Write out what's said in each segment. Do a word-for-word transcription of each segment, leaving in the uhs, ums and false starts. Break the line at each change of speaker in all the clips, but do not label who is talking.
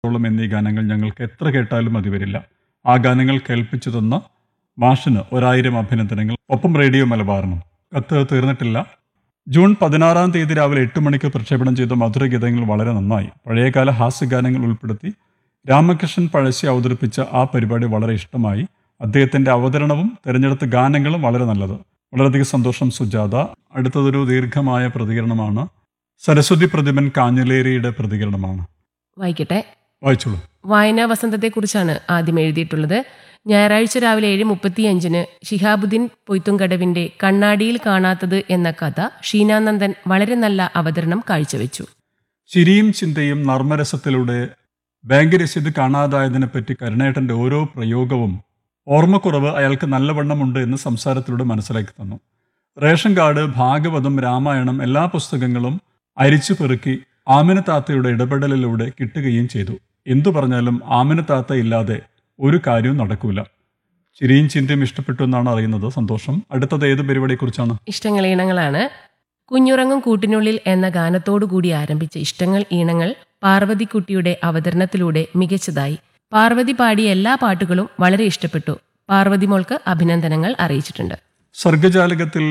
ോളം എന്നീ ഗാനങ്ങൾ ഞങ്ങൾക്ക് എത്ര കേട്ടാലും മതി വരില്ല. ആ ഗാനങ്ങൾ കേൾപ്പിച്ചു തന്ന മാഷിന് ഒരായിരം അഭിനന്ദനങ്ങൾ. ഒപ്പം റേഡിയോ മലബാറിനും. കത്ത് തീർന്നിട്ടില്ല. ജൂൺ പതിനാറാം തീയതി രാവിലെ എട്ട് മണിക്ക് പ്രക്ഷേപണം ചെയ്ത മധുരഗീതങ്ങൾ വളരെ നന്നായി. പഴയകാല ഹാസ്യഗാനങ്ങൾ ഉൾപ്പെടുത്തി രാമകൃഷ്ണൻ പഴശ്ശി അവതരിപ്പിച്ച ആ പരിപാടി വളരെ ഇഷ്ടമായി. അദ്ദേഹത്തിന്റെ അവതരണവും തിരഞ്ഞെടുത്ത ഗാനങ്ങളും വളരെ നല്ലത്. വളരെയധികം സന്തോഷം സുജാത. അടുത്തതൊരു ദീർഘമായ പ്രതികരണമാണ്. സരസ്വതി പ്രതിഭൻ കാഞ്ഞിലേരിയുടെ പ്രതികരണമാണ്.
വായിക്കട്ടെ.
വായിച്ചോളൂ.
വായനാ വസന്തത്തെക്കുറിച്ചാണ് ആദ്യം എഴുതിയിട്ടുള്ളത്. ഞായറാഴ്ച രാവിലെ ഏഴ് മുപ്പത്തിയഞ്ചിന് ഷിഹാബുദ്ദീൻ പൊയ്ത്തുംകടവിന്റെ കണ്ണാടിയിൽ കാണാത്തത് എന്ന കഥ ഷീനാനന്ദൻ വളരെ നല്ല അവതരണം കാഴ്ചവെച്ചു.
ചിരിയും ചിന്തയും നർമ്മരസത്തിലൂടെ ബാങ്ക് രസീത് കാണാതായതിനെപ്പറ്റി കരുണേട്ടന്റെ ഓരോ പ്രയോഗവും ഓർമ്മക്കുറവ് അയാൾക്ക് നല്ലവണ്ണമുണ്ട് എന്ന് സംസാരത്തിലൂടെ മനസ്സിലാക്കി തന്നു. റേഷൻ കാർഡ്, ഭാഗവതം, രാമായണം എല്ലാ പുസ്തകങ്ങളും അരിച്ചു പെറുക്കി ആമിന താത്തയുടെ ഇടപെടലിലൂടെ കിട്ടുകയും ചെയ്തു. എന്തു പറഞ്ഞാലും ആമിന താത്ത ഇല്ലാതെ ഒരു കാര്യവും നടക്കൂല. ചിരിയും ചിന്തയും ഇഷ്ടപ്പെട്ടു എന്നാണ് അറിയുന്നത്. സന്തോഷം. അടുത്തത് ഏത് പരിപാടിയെക്കുറിച്ചാണ്?
ഇഷ്ടങ്ങൾ ഈണങ്ങളാണ്. കുഞ്ഞുറങ്ങും കൂട്ടിനുള്ളിൽ എന്ന ഗാനത്തോടു കൂടി ആരംഭിച്ച ഇഷ്ടങ്ങൾ ഈണങ്ങൾ പാർവതിക്കുട്ടിയുടെ അവതരണത്തിലൂടെ മികച്ചതായി. പാർവതി പാടിയ എല്ലാ പാട്ടുകളും വളരെ ഇഷ്ടപ്പെട്ടു. പാർവതി മോൾക്ക് അഭിനന്ദനങ്ങൾ അറിയിച്ചിട്ടുണ്ട്.
സർഗജാലകത്തിൽ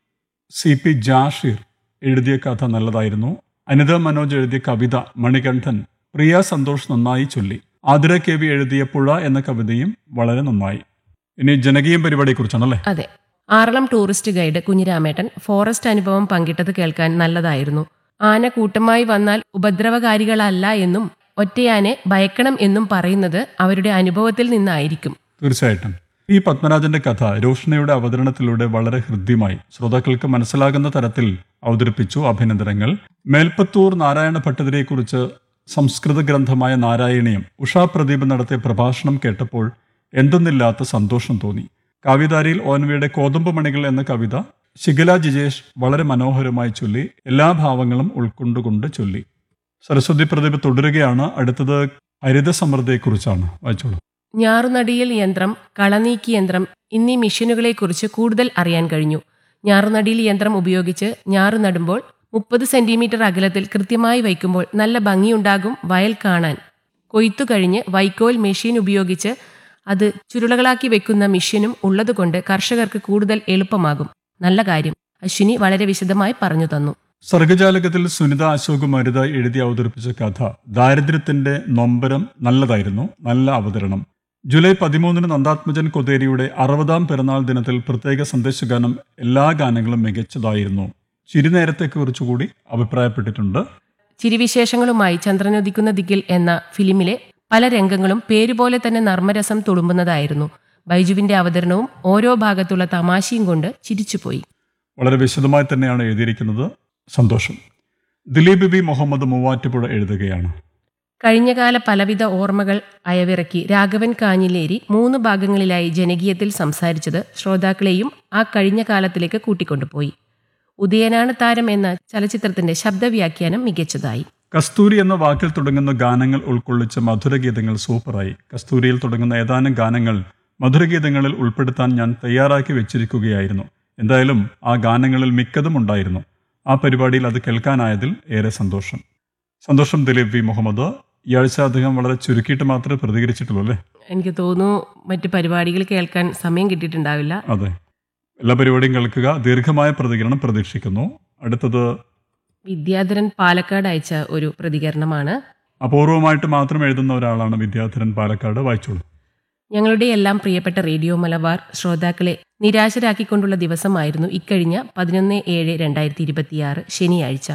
സി പി ജാഷീർ എഴുതിയ കഥ നല്ലതായിരുന്നു. അനിത മനോജ് എഴുതിയ കവിത മണികണ്ഠൻ പ്രിയ സന്തോഷ് നന്നായി ചൊല്ലി. ആതിര കെ വി എഴുതിയ പുഴ എന്ന കവിതയും വളരെ നന്നായി. ഇനി ജനകീയ പരിപാടിയെക്കുറിച്ചാണല്ലേ?
അതെ. ആറളം ടൂറിസ്റ്റ് ഗൈഡ് കുഞ്ഞിരാമേട്ടൻ ഫോറസ്റ്റ് അനുഭവം പങ്കിട്ടത് കേൾക്കാൻ നല്ലതായിരുന്നു. ആന കൂട്ടമായി വന്നാൽ ഉപദ്രവകാരികളല്ല എന്നും ഒറ്റയാനെ ഭയക്കണം എന്നും പറയുന്നത് അവരുടെ അനുഭവത്തിൽ നിന്നായിരിക്കും.
തീർച്ചയായിട്ടും. ഈ പത്മരാജന്റെ കഥ രോഷ്ണയുടെ അവതരണത്തിലൂടെ വളരെ ഹൃദ്യമായി ശ്രോതാക്കൾക്ക് മനസ്സിലാകുന്ന തരത്തിൽ അവതരിപ്പിച്ചു. അഭിനന്ദനങ്ങൾ. മേൽപ്പത്തൂർ നാരായണ ഭട്ടതിരെക്കുറിച്ച് സംസ്കൃത ഗ്രന്ഥമായ നാരായണീയം ഉഷാ പ്രദീപ് നടത്തിയ പ്രഭാഷണം കേട്ടപ്പോൾ എന്തെന്നില്ലാത്ത സന്തോഷം തോന്നി. കവിതാരിയിൽ ഓൻവിയുടെ കോതമ്പ് മണികൾ എന്ന കവിത ശിഖല ജിജേഷ് വളരെ മനോഹരമായി ചൊല്ലി. എല്ലാ ഭാവങ്ങളും ഉൾക്കൊണ്ടുകൊണ്ട് ചൊല്ലി. സരസ്വതി പ്രദീപ് തുടരുകയാണ്. അടുത്തത് ഹരിത സമൃദ്ധിയെക്കുറിച്ചാണ്. വായിച്ചോളൂ.
ഞാറുനടിയൽ യന്ത്രം, കളനീക്കി യന്ത്രം എന്നീ മെഷീനുകളെക്കുറിച്ച് കൂടുതൽ അറിയാൻ കഴിഞ്ഞു. ഞാറുനടിയിൽ യന്ത്രം ഉപയോഗിച്ച് ഞാറു നടുമ്പോൾ മുപ്പത് സെന്റിമീറ്റർ അകലത്തിൽ കൃത്യമായി വയ്ക്കുമ്പോൾ നല്ല ഭംഗിയുണ്ടാകും വയൽ കാണാൻ. കൊയ്ത്തു കഴിഞ്ഞ് വൈക്കോൽ മെഷീൻ ഉപയോഗിച്ച് അത് ചുരുളകളാക്കി വെക്കുന്ന മെഷീനും ഉള്ളതുകൊണ്ട് കർഷകർക്ക് കൂടുതൽ എളുപ്പമാകും. നല്ല കാര്യം. അശ്വിനി വളരെ വിശദമായി പറഞ്ഞു തന്നു.
സർഗജാലകത്തിൽ സുനിത അശോക് മരുത എഴുതി അവതരിപ്പിച്ച കഥ ദാരിദ്ര്യത്തിന്റെ നൊമ്പരം നല്ലതായിരുന്നു. നല്ല അവതരണം. ജൂലൈ പതിമൂന്നിന് നന്ദാത്മജൻ കൊതേരിയുടെ അറുപതാം പിറന്നാൾ ദിനത്തിൽ പ്രത്യേക സന്ദേശഗാനം എല്ലാ ഗാനങ്ങളും മികച്ചതായിരുന്നു. ചിരിനേരത്തെക്കുറിച്ചുകൂടി അഭിപ്രായപ്പെട്ടിട്ടുണ്ട്.
ചിരിവിശേഷങ്ങളുമായി ചന്ദ്രനുദിക്കുന്ന ദിക്കിൽ എന്ന ഫിലിമിലെ പല രംഗങ്ങളും പേരുപോലെ തന്നെ നർമ്മരസം തുളുമ്പുന്നതായിരുന്നു. ബൈജുവിന്റെ അവതരണവും ഓരോ ഭാഗത്തുള്ള തമാശയും കൊണ്ട് ചിരിച്ചുപോയി.
വളരെ വിശദമായി തന്നെയാണ് എഴുതിയിരിക്കുന്നത്. സന്തോഷം. ദിലീപ് ബി മുഹമ്മദ് മൂവാറ്റുപുഴ എഴുതുകയാണ്.
കഴിഞ്ഞകാല പലവിധ ഓർമ്മകൾ അയവിറക്കി രാഘവൻ കാഞ്ഞിലേരി മൂന്ന് ഭാഗങ്ങളിലായി ജനകീയത്തിൽ സംസാരിച്ചത് ശ്രോതാക്കളെയും ആ കഴിഞ്ഞ കാലത്തിലേക്ക് കൂട്ടിക്കൊണ്ടുപോയി. ഉദയനാണ് താരം എന്ന ചലച്ചിത്രത്തിന്റെ ശബ്ദവ്യാഖ്യാനം മികച്ചതായി.
കസ്തൂരി എന്ന വാക്കിൽ തുടങ്ങുന്ന ഗാനങ്ങൾ ഉൾക്കൊള്ളിച്ച മധുരഗീതങ്ങൾ സൂപ്പറായി. കസ്തൂരിയിൽ തുടങ്ങുന്ന ഏതാനും ഗാനങ്ങൾ മധുരഗീതങ്ങളിൽ ഉൾപ്പെടുത്താൻ ഞാൻ തയ്യാറാക്കി വെച്ചിരിക്കുകയായിരുന്നു. എന്തായാലും ആ ഗാനങ്ങളിൽ മിക്കതും ഉണ്ടായിരുന്നു. ആ പരിപാടിയിൽ അത് കേൾക്കാനായതിൽ ഏറെ സന്തോഷം. സന്തോഷം ദിലീപ് വി മുഹമ്മദ്. ഈ ആഴ്ച അദ്ദേഹം വളരെ ചുരുക്കിയിട്ട് മാത്രമേ പ്രതികരിച്ചിട്ടുള്ളൂ അല്ലേ?
എനിക്ക് തോന്നുന്നു മറ്റു പരിപാടികൾ കേൾക്കാൻ സമയം കിട്ടിയിട്ടുണ്ടാവില്ല.
അതെ, എല്ലാ പരിപാടിയും കേൾക്കുക. ദീർഘമായ പ്രതികരണം പ്രതീക്ഷിക്കുന്നു. അടുത്തത്
വിദ്യാധരൻ പാലക്കാട് അയച്ച ഒരു പ്രതികരണമാണ്.
അപൂർവമായിട്ട് മാത്രം എഴുതുന്ന ഒരാളാണ് വിദ്യാധരൻ പാലക്കാട്. വായിച്ചോളൂ.
ഞങ്ങളുടെ എല്ലാം പ്രിയപ്പെട്ട റേഡിയോ മലബാർ ശ്രോതാക്കളെ നിരാശരാക്കിക്കൊണ്ടുള്ള ദിവസമായിരുന്നു ഇക്കഴിഞ്ഞ പതിനൊന്ന് ഏഴ് രണ്ടായിരത്തി ഇരുപത്തിയാറ് ശനിയാഴ്ച.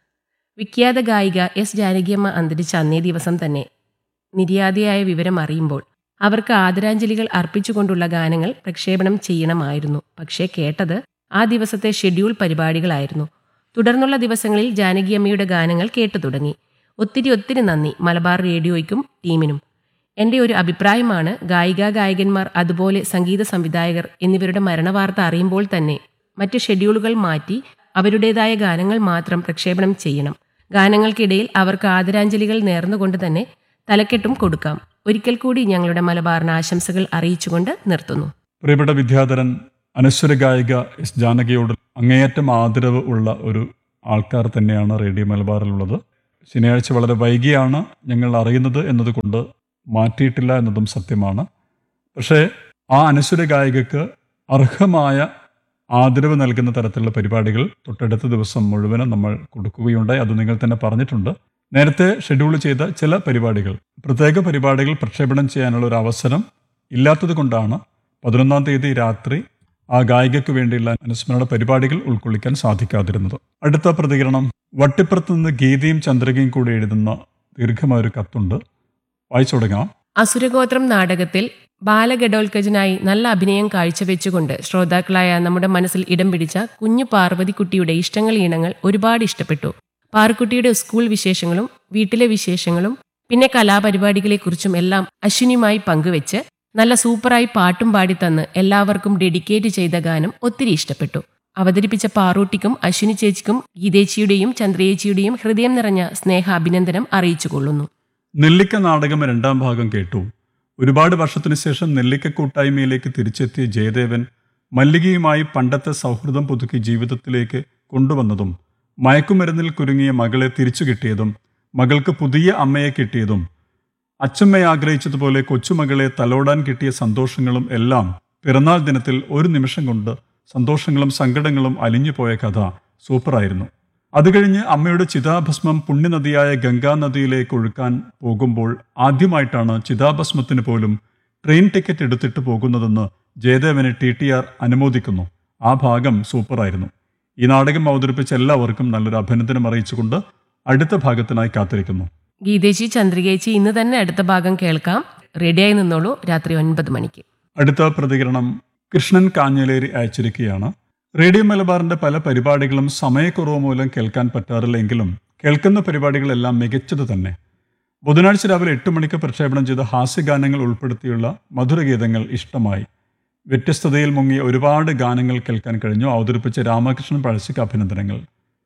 വിഖ്യാത ഗായിക എസ് ജാനകിയമ്മ അന്തരിച്ച അന്നേ ദിവസം തന്നെ നിര്യാതയായ വിവരം അറിയുമ്പോൾ അവർക്ക് ആദരാഞ്ജലികൾ അർപ്പിച്ചുകൊണ്ടുള്ള ഗാനങ്ങൾ പ്രക്ഷേപണം ചെയ്യണമായിരുന്നു. പക്ഷേ കേട്ടത് ആ ദിവസത്തെ ഷെഡ്യൂൾ പരിപാടികളായിരുന്നു. തുടർന്നുള്ള ദിവസങ്ങളിൽ ജാനകിയമ്മയുടെ ഗാനങ്ങൾ കേട്ടു തുടങ്ങി. ഒത്തിരി ഒത്തിരി നന്ദി മലബാർ റേഡിയോയ്ക്കും ടീമിനും. എൻ്റെ ഒരു അഭിപ്രായമാണ്, ഗായിക ഗായകന്മാർ അതുപോലെ സംഗീത സംവിധായകർ എന്നിവരുടെ മരണവാർത്ത അറിയുമ്പോൾ തന്നെ മറ്റ് ഷെഡ്യൂളുകൾ മാറ്റി അവരുടേതായ ഗാനങ്ങൾ മാത്രം പ്രക്ഷേപണം ചെയ്യണം. ഗാനങ്ങൾക്കിടയിൽ അവർക്ക് ആദരാഞ്ജലികൾ നേർന്നുകൊണ്ട് തന്നെ തലക്കെട്ടും കൊടുക്കാം. ഒരിക്കൽ കൂടി ഞങ്ങളുടെ മലബാറിന് ആശംസകൾ അറിയിച്ചുകൊണ്ട് നിർത്തുന്നു.
പ്രിയപ്പെട്ട വിദ്യാധരൻ, അനശ്വര ഗായിക എസ് ജാനകിയോട് അങ്ങേയറ്റം ആദരവ് ഉള്ള ഒരു ആൾക്കാർ തന്നെയാണ് റേഡിയോ മലബാറിലുള്ളത്. ശനിയാഴ്ച വളരെ വൈകിയാണ് ഞങ്ങൾ അറിയുന്നത് എന്നതുകൊണ്ട് മാറ്റിയിട്ടില്ല എന്നതും സത്യമാണ്. പക്ഷേ ആ അനശ്വര ഗായികക്ക് അർഹമായ ആദരവ് നൽകുന്ന തരത്തിലുള്ള പരിപാടികൾ തൊട്ടടുത്ത ദിവസം മുഴുവനും നമ്മൾ കൊടുക്കുകയുണ്ടായി. അത് നിങ്ങൾ തന്നെ പറഞ്ഞിട്ടുണ്ട്. നേരത്തെ ഷെഡ്യൂൾ ചെയ്ത ചില പരിപാടികൾ, പ്രത്യേക പരിപാടികൾ പ്രക്ഷേപണം ചെയ്യാനുള്ള ഒരു അവസരം ഇല്ലാത്തത് കൊണ്ടാണ് പതിനൊന്നാം തീയതി രാത്രി ആ ഗായികയ്ക്ക് വേണ്ടിയുള്ള അനുസ്മരണ പരിപാടികൾ ഉൾക്കൊള്ളിക്കാൻ സാധിക്കാതിരുന്നത്. അടുത്ത പ്രതികരണം വട്ടിപ്പുറത്ത് നിന്ന് ഗീതയും ചന്ദ്രികയും കൂടി എഴുതുന്ന ദീർഘമായൊരു കത്തുണ്ട്. വായിച്ചു തുടങ്ങാം.
അസുരഗോത്രം നാടകത്തിൽ ബാലഗഡോൽക്കജനായി നല്ല അഭിനയം കാഴ്ചവെച്ചുകൊണ്ട് ശ്രോതാക്കളായ നമ്മുടെ മനസ്സിൽ ഇടം പിടിച്ച കുഞ്ഞു പാർവതിക്കുട്ടിയുടെ ഇഷ്ടങ്ങൾ ഈണങ്ങൾ ഒരുപാട് ഇഷ്ടപ്പെട്ടു. പാറുക്കുട്ടിയുടെ സ്കൂൾ വിശേഷങ്ങളും വീട്ടിലെ വിശേഷങ്ങളും പിന്നെ കലാപരിപാടികളെക്കുറിച്ചും എല്ലാം അശ്വിനിയുമായി പങ്കുവെച്ച് നല്ല സൂപ്പറായി പാട്ടും പാടിത്തന്ന് എല്ലാവർക്കും ഡെഡിക്കേറ്റ് ചെയ്ത ഗാനം ഒത്തിരി ഇഷ്ടപ്പെട്ടു. അവതരിപ്പിച്ച പാറൂട്ടിക്കും അശ്വിനി ചേച്ചിക്കും ഗീതേച്ചിയുടെയും ചന്ദ്രയേച്ചിയുടെയും ഹൃദയം നിറഞ്ഞ സ്നേഹ അഭിനന്ദനം അറിയിച്ചു കൊള്ളുന്നു.
നെല്ലിക്ക നാടകം രണ്ടാം ഭാഗം കേട്ടു. ഒരുപാട് വർഷത്തിനു ശേഷം നെല്ലിക്ക കൂട്ടായ്മയിലേക്ക് തിരിച്ചെത്തിയ ജയദേവൻ മല്ലികയുമായി പണ്ടത്തെ സൗഹൃദം പുതുക്കി ജീവിതത്തിലേക്ക് കൊണ്ടുവന്നതും മയക്കുമരുന്നിൽ കുരുങ്ങിയ മകളെ തിരിച്ചു കിട്ടിയതും മകൾക്ക് പുതിയ അമ്മയെ കിട്ടിയതും അച്ചമ്മയെ ആഗ്രഹിച്ചതുപോലെ കൊച്ചുമകളെ തലോടാൻ കിട്ടിയ സന്തോഷങ്ങളും എല്ലാം പിറന്നാൾ ദിനത്തിൽ ഒരു നിമിഷം കൊണ്ട് സന്തോഷങ്ങളും സങ്കടങ്ങളും അലിഞ്ഞുപോയ കഥ സൂപ്പറായിരുന്നു. അത് കഴിഞ്ഞ് അമ്മയുടെ ചിതാഭസ്മം പുണ്യനദിയായ ഗംഗാനദിയിലേക്ക് ഒഴുക്കാൻ പോകുമ്പോൾ ആദ്യമായിട്ടാണ് ചിതാഭസ്മത്തിന് പോലും ട്രെയിൻ ടിക്കറ്റ് എടുത്തിട്ട് പോകുന്നതെന്ന് ജയദേവനെ ടി ടി ആർ അനുമോദിക്കുന്നു. ആ ഭാഗം സൂപ്പറായിരുന്നു. ഈ നാടകം അവതരിപ്പിച്ച എല്ലാവർക്കും നല്ലൊരു അഭിനന്ദനം അറിയിച്ചുകൊണ്ട് അടുത്ത ഭാഗത്തിനായി കാത്തിരിക്കുന്നു.
ഗീതേച്ചി ചന്ദ്രികേച്ചി ഇന്ന് തന്നെ അടുത്ത ഭാഗം കേൾക്കാം. റെഡിയായി നിന്നോളൂ. രാത്രി ഒൻപത് മണിക്ക്.
അടുത്ത പ്രതികരണം കൃഷ്ണൻ കാഞ്ഞലേരി അയച്ചിരിക്കുകയാണ്. റേഡിയോ മലബാറിന്റെ പല പരിപാടികളും സമയക്കുറവ് മൂലം കേൾക്കാൻ പറ്റാറില്ലെങ്കിലും കേൾക്കുന്ന പരിപാടികളെല്ലാം മികച്ചത് തന്നെ. ബുധനാഴ്ച രാവിലെ എട്ട് മണിക്ക് പ്രക്ഷേപണം ചെയ്ത ഹാസ്യഗാനങ്ങൾ ഉൾപ്പെടുത്തിയുള്ള മധുരഗീതങ്ങൾ ഇഷ്ടമായി. വ്യത്യസ്തതയിൽ മുങ്ങിയ ഒരുപാട് ഗാനങ്ങൾ കേൾക്കാൻ കഴിഞ്ഞു. അവതരിപ്പിച്ച രാമകൃഷ്ണൻ പഴശ്ശിക്ക് അഭിനന്ദനങ്ങൾ.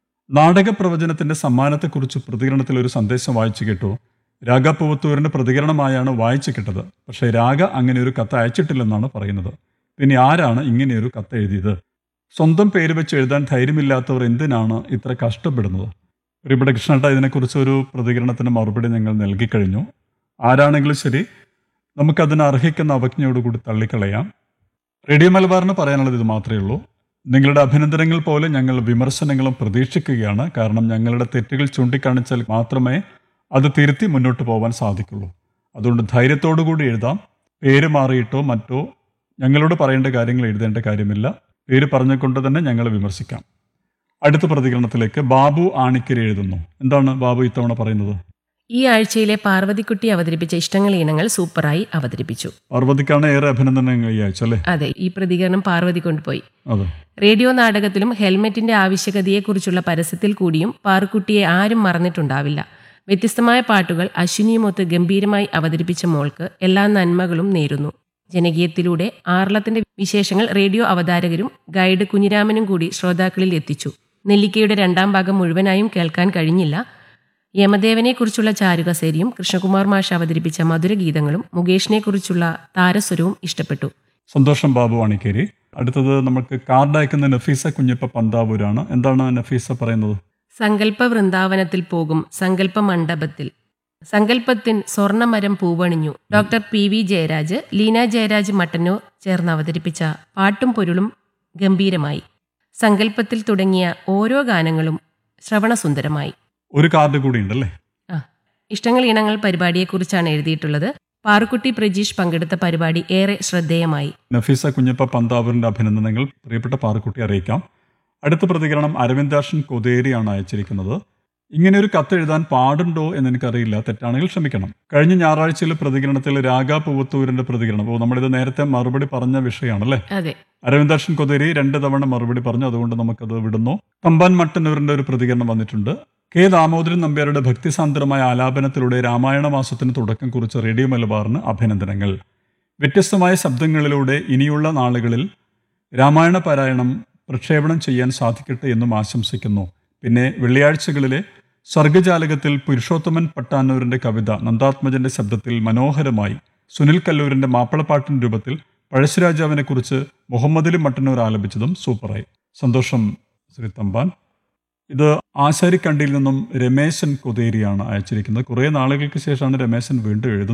നാടക പ്രവചനത്തിന്റെ സമ്മാനത്തെക്കുറിച്ച് പ്രതികരണത്തിൽ ഒരു സന്ദേശം വായിച്ചു കേട്ടു. രാഗ പൂവത്തൂരിന്റെ പ്രതികരണമായാണ് വായിച്ചു കേട്ടത്. പക്ഷേ രാഗ അങ്ങനെ ഒരു കത്ത് അയച്ചിട്ടില്ലെന്നാണ് പറയുന്നത്. പിന്നെ ആരാണ് ഇങ്ങനെയൊരു കത്ത് എഴുതിയത്? സ്വന്തം പേര് വെച്ച് എഴുതാൻ ധൈര്യമില്ലാത്തവർ എന്തിനാണ് ഇത്ര കഷ്ടപ്പെടുന്നത്? ഇവിടെ കൃഷ്ണട്ട ഇതിനെക്കുറിച്ച് ഒരു പ്രതികരണത്തിന് മറുപടി ഞങ്ങൾ നൽകിക്കഴിഞ്ഞു. ആരാണെങ്കിലും ശരി, നമുക്കതിന് അർഹിക്കുന്ന അവജ്ഞയോടുകൂടി തള്ളിക്കളയാം. റേഡിയോ മലബാറിന് പറയാനുള്ളത് ഇത് മാത്രമേ ഉള്ളൂ. നിങ്ങളുടെ അഭിനന്ദനങ്ങൾ പോലെ ഞങ്ങൾ വിമർശനങ്ങളും പ്രതീക്ഷിക്കുകയാണ്. കാരണം ഞങ്ങളുടെ തെറ്റുകൾ ചൂണ്ടിക്കാണിച്ചാൽ മാത്രമേ അത് തിരുത്തി മുന്നോട്ട് പോകാൻ സാധിക്കുള്ളൂ. അതുകൊണ്ട് ധൈര്യത്തോടു കൂടി എഴുതാം. പേര് മാറിയിട്ടോ മറ്റോ ഞങ്ങളോട് പറയേണ്ട കാര്യങ്ങൾ എഴുതേണ്ട കാര്യമില്ല. പേര് പറഞ്ഞുകൊണ്ട് തന്നെ ഞങ്ങൾ വിമർശിക്കാം. അടുത്ത പ്രതികരണത്തിലേക്ക് ബാബു ആണിക്കരി എഴുതുന്നു. എന്താണ് ബാബു ഇത്തവണ പറയുന്നത്?
ഈ ആഴ്ചയിലെ പാർവതിക്കുട്ടി അവതരിപ്പിച്ച ഇഷ്ടങ്ങൾ ഇനങ്ങൾ സൂപ്പറായി അവതരിപ്പിച്ചു.
പാർവതിക്കാണ് ഏറെ അഭിനന്ദനങ്ങൾ ഈ ആഴ്ച അല്ലേ?
അതെ, ഈ പ്രതികരണം പാർവതി കൊണ്ടുപോയി.
അതെ.
റേഡിയോ നാടകത്തിലും ഹെൽമെറ്റിന്റെ ആവശ്യകതയെക്കുറിച്ചുള്ള പരസ്യത്തിൽ കൂടിയും പാറുക്കുട്ടിയെ ആരും മറന്നിട്ടുണ്ടാവില്ല. വ്യത്യസ്തമായ പാട്ടുകൾ അശ്വിനിയുമൊത്ത് ഗംഭീരമായി അവതരിപ്പിച്ച മോൾക്ക് എല്ലാ നന്മകളും നേരുന്നു. ജനകീയത്തിലൂടെ ആർളത്തിന്റെ വിശേഷങ്ങൾ റേഡിയോ അവതാരകരും ഗൈഡ് കുഞ്ഞിരാമനും കൂടി ശ്രോതാക്കളിൽ എത്തിച്ചു. നെല്ലിക്കയുടെ രണ്ടാം ഭാഗം മുഴുവനായും കേൾക്കാൻ കഴിഞ്ഞില്ല. യമദേവനെക്കുറിച്ചുള്ള ചാരുകസേരിയും കൃഷ്ണകുമാർ മാഷ് അവതരിപ്പിച്ച മധുരഗീതങ്ങളും മുകേഷിനെക്കുറിച്ചുള്ള താരസ്വരവും ഇഷ്ടപ്പെട്ടു.
സന്തോഷം ബാബു ആണിക്കേരി. അടുത്തത് നമുക്ക് കാർഡ് അയക്കുന്ന നഫീസ കുഞ്ഞപ്പ പന്താവൂരാണ്. എന്താണ് നഫീസ പറയുന്നത്?
സങ്കല്പ വൃന്ദാവനത്തിൽ പോകും സങ്കല്പ മണ്ഡപത്തിൽ സങ്കല്പത്തിൻ സ്വർണ്ണമരം പൂവണിഞ്ഞു. Doctor P V Jayaraj, Leena Jayaraj Mattannur ചേർന്ന് അവതരിപ്പിച്ച പാട്ടും പൊരുളും ഗംഭീരമായി. സങ്കല്പത്തിൽ തുടങ്ങിയ ഓരോ ഗാനങ്ങളും ശ്രവണസുന്ദരമായി.
ഒരു കാർഡ് കൂടി ഉണ്ടല്ലേ?
ആ, ഇഷ്ടങ്ങൾ ഇനങ്ങൾ പരിപാടിയെക്കുറിച്ചാണ് എഴുതിയിട്ടുള്ളത്. പാറുക്കുട്ടി പ്രജീഷ് പങ്കെടുത്ത പരിപാടി ഏറെ ശ്രദ്ധേയമായി.
നഫീസ കുഞ്ഞപ്പ പന്താവൂരിന്റെ അഭിനന്ദനങ്ങൾ പ്രിയപ്പെട്ട പാറുക്കുട്ടി അറിയിക്കാം. അടുത്ത പ്രതികരണം അരവിന്ദാഷൻ കൊതേരിയാണ് അയച്ചിരിക്കുന്നത്. ഇങ്ങനെ ഒരു കത്ത് എഴുതാൻ പാടുണ്ടോ എന്ന് എനിക്കറിയില്ല. തെറ്റാണെങ്കിൽ ക്ഷമിക്കണം. കഴിഞ്ഞ ഞായറാഴ്ചയിലെ പ്രതികരണത്തിൽ രാഗ പൂവത്തൂരിന്റെ പ്രതികരണം, അപ്പോൾ നമ്മളിത് നേരത്തെ മറുപടി പറഞ്ഞ വിഷയമാണല്ലേ?
അതെ.
അരവിന്ദാഷൻ കൊതേരി രണ്ട് തവണ മറുപടി പറഞ്ഞു, അതുകൊണ്ട് നമുക്കത് വിടുന്നു. തമ്പാൻ മട്ടന്നൂരിന്റെ ഒരു പ്രതികരണം വന്നിട്ടുണ്ട്. കെ ദാമോദരൻ നമ്പ്യാരുടെ ഭക്തിസാന്ദ്രമായ ആലാപനത്തിലൂടെ രാമായണ മാസത്തിന് തുടക്കം കുറിച്ച റേഡിയോ മലബാറിന് അഭിനന്ദനങ്ങൾ. വ്യത്യസ്തമായ ശബ്ദങ്ങളിലൂടെ ഇനിയുള്ള നാളുകളിൽ രാമായണ പാരായണം പ്രക്ഷേപണം ചെയ്യാൻ സാധിക്കട്ടെ എന്നും ആശംസിക്കുന്നു. പിന്നെ വെള്ളിയാഴ്ചകളിലെ സർഗജാലകത്തിൽ പുരുഷോത്തമൻ പട്ടാന്നൂരിന്റെ കവിത നന്ദാത്മജന്റെ ശബ്ദത്തിൽ മനോഹരമായി, സുനിൽ കല്ലൂരിന്റെ മാപ്പിളപ്പാട്ടിൻ രൂപത്തിൽ പഴശ്ശിരാജാവിനെ കുറിച്ച് മുഹമ്മദിലും മട്ടന്നൂർ ആലപിച്ചതും സൂപ്പറായി. സന്തോഷം ശ്രീ തമ്പാൻ. ഇത് ആശാരിക്കണ്ടിയിൽ നിന്നും രമേശൻ കൊതേരിയാണ് അയച്ചിരിക്കുന്നത്. കുറേ നാളുകൾക്ക് ശേഷമാണ് രമേശൻ വീണ്ടും എഴുതുന്നത്.